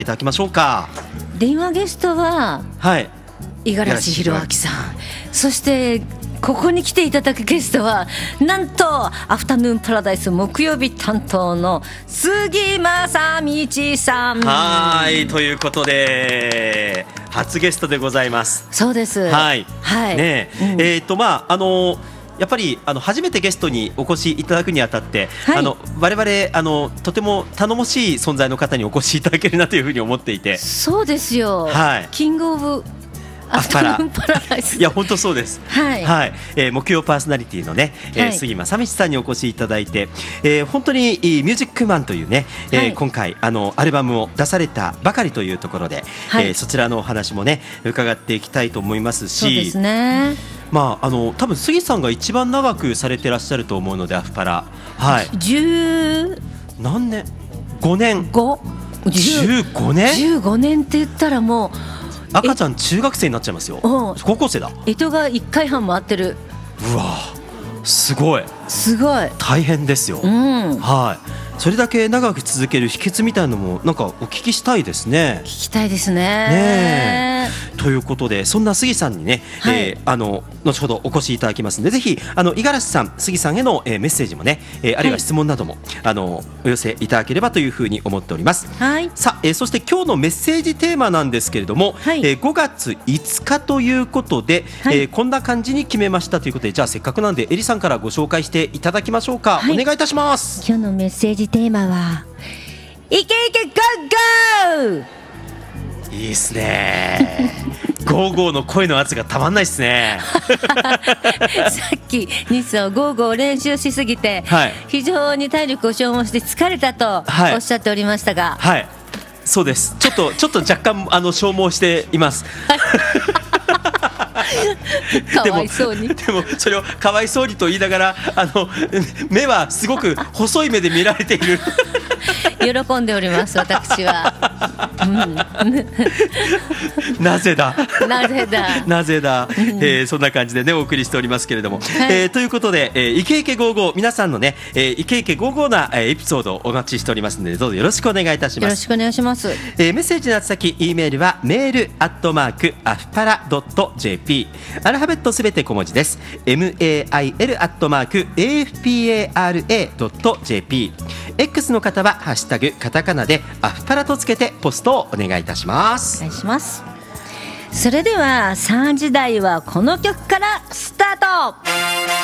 いただきましょうか。 電話ゲストははい五十嵐弘明さん、そしてここに来ていただくゲストはなんとアフタヌーンパラダイス木曜日担当の杉正道さん。 はいということで初ゲストでございます。 そうです。 はい、 はい、 ねやっぱり初めてゲストにお越しいただくにあたって、はい、我々とても頼もしい存在の方にお越しいただけるなというふうに思っていて。 そうですよ、 はい、 キングオブアフタヌーンパラダイス。 いや本当そうです。 はいはい、木曜パーソナリティのね、杉正道さんにお越しいただいて、本当にミュージックマンというね、今回アルバムを出されたばかりというところで、そちらのお話もね伺っていきたいと思いますし。 そうですね。 多分杉さんが一番長くされてらっしゃると思うのでアフパラ、はい、何年5年15年 15年って言ったらもう赤ちゃん中学生になっちゃいますよ。高校生だ。干支が1回半回ってる。 うわすごい大変ですよ。はい、それだけ長く続ける秘訣みたいなのもなんかお聞きしたいですね。 聞きたいですね。 ということでそんな杉さんにね、後ほどお越しいただきますので、ぜひ五十嵐さん杉さんへのメッセージもね、あるいは質問なども、お寄せいただければというふうに思っております。さあ、そして今日のメッセージテーマなんですけれども、5月5日ということで、こんな感じに決めましたということで、じゃあせっかくなんでエリさんからご紹介していただきましょうか。お願いいたします。 今日のメッセージテーマはイケイケゴーゴー。 いいですねゴーゴーの声の圧がたまんないですねさっきニスはゴーゴー練習しすぎて、非常に体力を消耗して疲れたとおっしゃっておりましたが、 そうです。ちょっと若干消耗していますかわいそうに。 でもそれをかわいそうにと言いながら目はすごく細い目で見られている喜んでおります私は、 なぜだそんな感じでねお送りしておりますけれども、ということで、イケイケゴーゴー皆さんのね、イケイケゴーゴーなエピソードをお待ちしておりますので、どうぞよろしくお願いいたします。 よろしくお願いします。 メッセージの宛先 E メールはメール@afpara.jp、 アルファベットすべて小文字です。 mail@afpara.jp、 X の方はハッシュタグカタカナでアフパラとつけてポストをお願いいたします。 お願いします。それでは3時台はこの曲からスタート。